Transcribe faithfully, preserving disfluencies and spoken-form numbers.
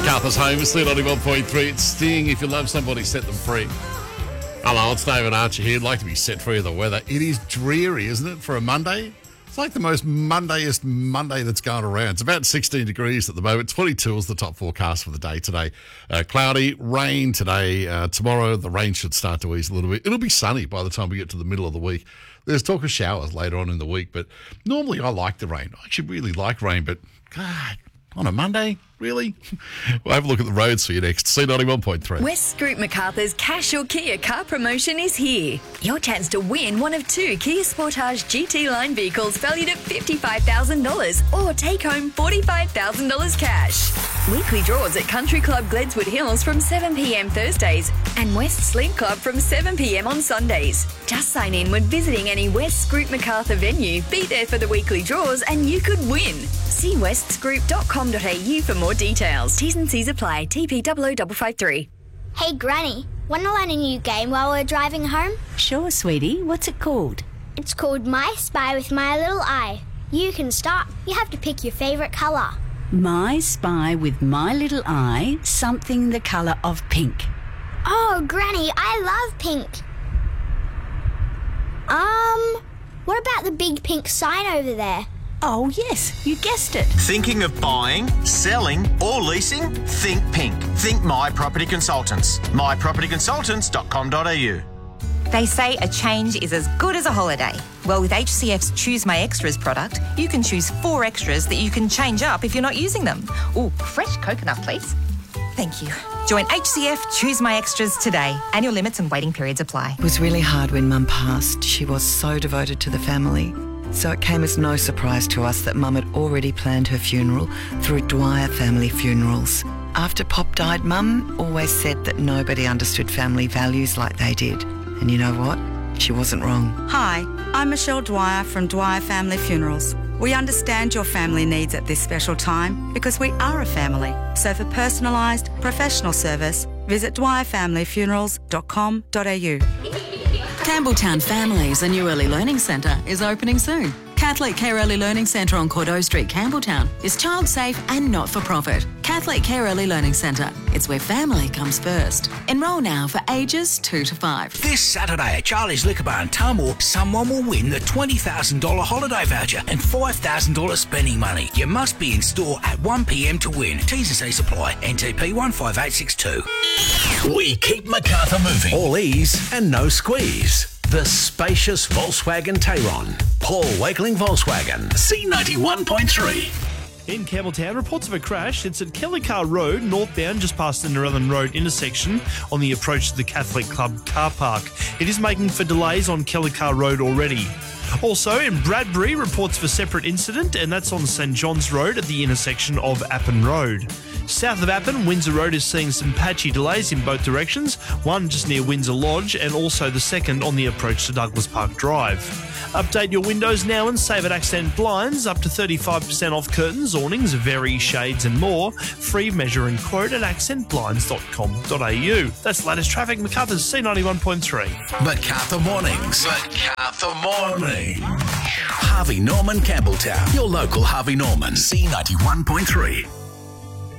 MacArthur's home, C ninety-one point three. It's Sting. If you love somebody, set them free. Hello, it's David Archer here. I'd like to be set free of the weather. It is dreary, isn't it, for a Monday? It's like the most Mondayest Monday that's going around. It's about sixteen degrees at the moment. twenty-two is the top forecast for the day today. Uh, cloudy, rain today. Uh, tomorrow, the rain should start to ease a little bit. It'll be sunny by the time we get to the middle of the week. There's talk of showers later on in the week, but normally I like the rain. I actually really like rain, but God, on a Monday, really? We'll have a look at the roads for you next. C ninety-one point three. West Group Macarthur's Cash Your Kia car promotion is here. Your chance to win one of two Kia Sportage G T line vehicles valued at fifty-five thousand dollars or take home forty-five thousand dollars cash. Weekly draws at Country Club Gledswood Hills from seven p.m. Thursdays and West Sleep Club from seven p.m. on Sundays. Just sign in when visiting any West Group Macarthur venue. Be there for the weekly draws and you could win. See west group dot com dot a u for more details. T's and C's apply. T P zero zero five five three. Hey, Granny, want to learn a new game while we're driving home? Sure, sweetie. What's it called? It's called My Spy with My Little Eye. You can start. You have to pick your favourite colour. My Spy with My Little Eye, something the colour of pink. Oh, Granny, I love pink. Um, what about the big pink sign over there? Oh, yes, you guessed it. Thinking of buying, selling or leasing? Think pink. Think My Property Consultants. my property consultants dot com dot a u. They say a change is as good as a holiday. Well, with H C F's Choose My Extras product, you can choose four extras that you can change up if you're not using them. Ooh, fresh coconut, please. Thank you. Join H C F Choose My Extras today. Annual limits and waiting periods apply. It was really hard when Mum passed. She was so devoted to the family. So it came as no surprise to us that Mum had already planned her funeral through Dwyer Family Funerals. After Pop died, Mum always said that nobody understood family values like they did. And you know what? She wasn't wrong. Hi, I'm Michelle Dwyer from Dwyer Family Funerals. We understand your family needs at this special time because we are a family. So for personalised, professional service, visit dwyer family funerals dot com dot a u. Campbelltown Families, a new early learning centre, is opening soon. Catholic Care Early Learning Centre on Cordeaux Street, Campbelltown is child safe and not-for-profit. Catholic Care Early Learning Centre. It's where family comes first. Enrol now for ages two to five. This Saturday at Charlie's Liquor Bar in Tullamore, someone will win the twenty thousand dollars holiday voucher and five thousand dollars spending money. You must be in store at one p.m. to win. T's and C's apply. N T P one five eight six two. We keep MacArthur moving. All ease and no squeeze. The spacious Volkswagen Tayron. Paul Wakeling Volkswagen. C ninety-one point three. In Campbelltown, reports of a crash. It's at Kellycar Road, northbound, just past the Narellan Road intersection on the approach to the Catholic Club car park. It is making for delays on Kellycar Road already. Also, in Bradbury, reports of a separate incident, and that's on St John's Road at the intersection of Appin Road. South of Appin, Windsor Road is seeing some patchy delays in both directions, one just near Windsor Lodge and also the second on the approach to Douglas Park Drive. Update your windows now and save at Accent Blinds, up to thirty-five percent off curtains, awnings, very shades and more. Free measure and quote at accent blinds dot com dot a u. That's the latest traffic. MacArthur's C ninety-one point three. MacArthur Mornings. MacArthur Morning. Harvey Norman Campbelltown. Your local Harvey Norman. C ninety-one point three.